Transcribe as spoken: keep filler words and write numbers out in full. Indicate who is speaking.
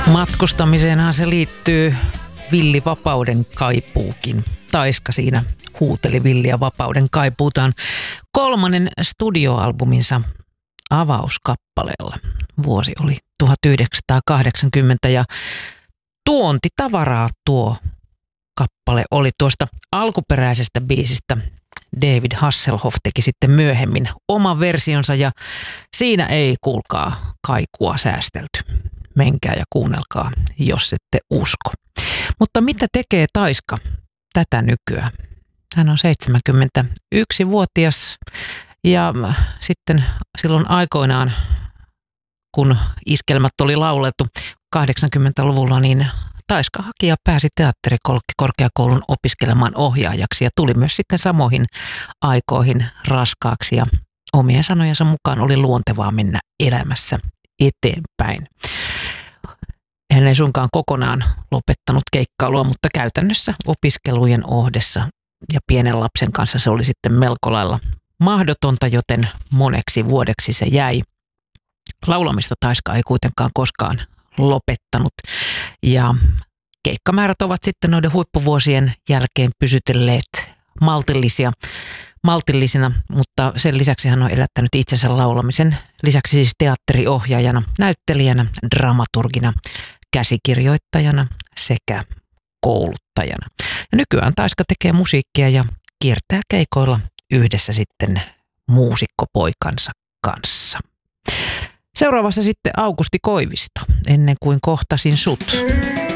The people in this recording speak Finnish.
Speaker 1: Matkustamiseenhan se liittyy villivapauden kaipuukin. Taiska siinä huuteli villiä vapauden kaipuutaan kolmannen studioalbuminsa avauskappaleella. Vuosi oli tuhatyhdeksänsataakahdeksankymmentä ja tuontitavaraa tuo kappale oli. Tuosta alkuperäisestä biisistä David Hasselhoff teki sitten myöhemmin oman versionsa ja siinä ei, kuulkaa, kaikua säästelty. Menkää ja kuunnelkaa, jos ette usko. Mutta mitä tekee Taiska tätä nykyään? Hän on seitsemänkymmentäyksivuotias ja sitten silloin aikoinaan, kun iskelmät oli laulettu kahdeksankymmentäluvulla, niin Taiska hakija pääsi teatterikorkeakoulun opiskelemaan ohjaajaksi ja tuli myös sitten samoihin aikoihin raskaaksi ja omien sanojensa mukaan oli luontevaa mennä elämässä eteenpäin. Hän ei suinkaan kokonaan lopettanut keikkailua, mutta käytännössä opiskelujen ohdessa ja pienen lapsen kanssa se oli sitten melko lailla mahdotonta, joten moneksi vuodeksi se jäi. Laulamista Taiska ei kuitenkaan koskaan lopettanut ja keikkamäärät ovat sitten noiden huippuvuosien jälkeen pysytelleet maltillisia, maltillisina, mutta sen lisäksi hän on elättänyt itsensä laulamisen lisäksi siis teatteriohjaajana, näyttelijänä, dramaturgina, käsikirjoittajana sekä kouluttajana. Ja nykyään Taiska tekee musiikkia ja kiertää keikoilla yhdessä sitten muusikkopoikansa kanssa. Seuraavassa sitten Aukusti Koivisto, Ennen kuin kohtasin sut.